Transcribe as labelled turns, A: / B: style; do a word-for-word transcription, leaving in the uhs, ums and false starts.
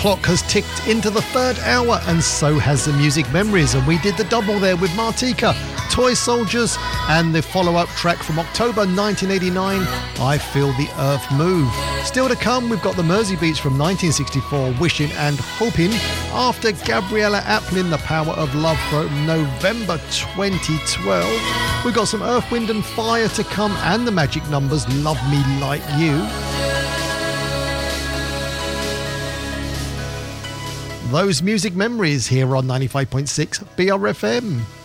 A: clock has ticked into the third hour, and so has the Music Memories, and we did the double there with Martika, Toy Soldiers, and the follow-up track from October nineteen eighty-nine, I Feel the Earth Move. Still to come, we've got the Mersey Beats from nineteen sixty-four, Wishing and Hoping. After Gabriella Aplin, The Power of Love from November twenty twelve. We've got some Earth, Wind and Fire to come, and the Magic Numbers, Love Me Like You. Those Music Memories here on ninety-five point six B R F M.